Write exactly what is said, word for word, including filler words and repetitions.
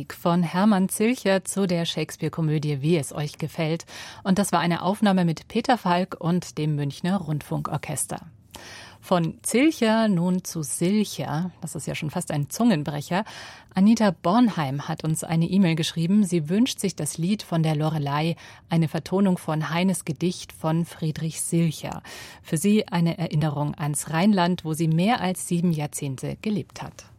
Musik von Hermann Zilcher zu der Shakespeare-Komödie Wie es euch gefällt. Und das war eine Aufnahme mit Peter Falk und dem Münchner Rundfunkorchester. Von Zilcher nun zu Silcher, das ist ja schon fast ein Zungenbrecher. Anita Bornheim hat uns eine E-Mail geschrieben. Sie wünscht sich das Lied von der Loreley, eine Vertonung von Heines Gedicht von Friedrich Silcher. Für sie eine Erinnerung ans Rheinland, wo sie mehr als sieben Jahrzehnte gelebt hat.